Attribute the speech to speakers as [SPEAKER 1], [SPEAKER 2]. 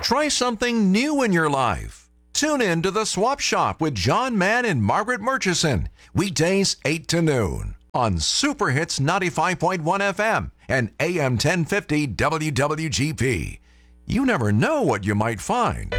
[SPEAKER 1] Try something new in your life. Tune in to The Swap Shop with John Mann and Margaret Murchison, weekdays 8 to noon on Super Hits 95.1 FM and AM 1050 WWGP. You never know what you might find.